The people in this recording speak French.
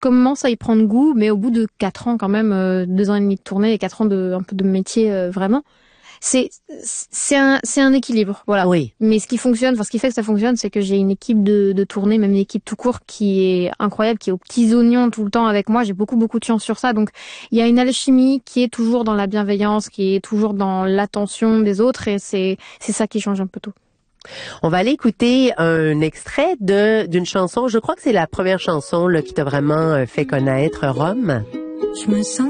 commence à y prendre goût, mais au bout de 4 ans quand même, 2 ans et demi de tournée et 4 ans de un peu de métier vraiment, c'est un équilibre, voilà. Oui. Mais ce qui fonctionne, enfin ce qui fait que ça fonctionne, c'est que j'ai une équipe de tournée, même une équipe tout court qui est incroyable, qui est aux petits oignons tout le temps avec moi. J'ai beaucoup de chance sur ça. Donc il y a une alchimie qui est toujours dans la bienveillance, qui est toujours dans l'attention des autres, et c'est ça qui change un peu tout. On va aller écouter un extrait d'une chanson. Je crois que c'est la première chanson là, qui t'a vraiment fait connaître, Rome. Je me sens